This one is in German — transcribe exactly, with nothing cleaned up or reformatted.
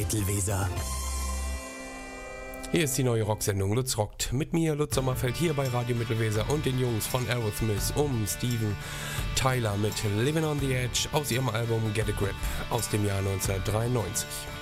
Mittelweser. Hier ist die neue Rocksendung Lutz rockt. Mit mir, Lutz Sommerfeld, hier bei Radio Mittelweser und den Jungs von Aerosmith um Steven Tyler mit Living on the Edge aus ihrem Album Get a Grip aus dem Jahr neunzehnhundertdreiundneunzig.